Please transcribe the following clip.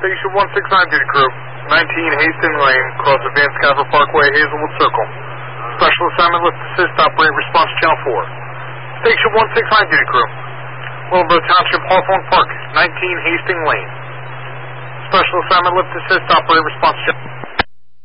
Station 169 duty crew, 19 Hastings Lane, cross of Van Scaffer Parkway, Hazelwood Circle. Special assignment lift assist, operate response channel 4. Station 169 duty crew, Willowboro Township, Hawthorne Park, 19 Hastings Lane. Special assignment lift assist, operate response channel